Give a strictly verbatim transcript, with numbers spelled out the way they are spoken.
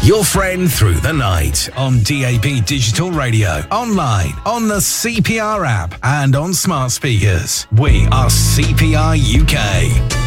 Your friend through the night on D A B Digital Radio, online, on the C P R app, and on smart speakers. We are C P R U K.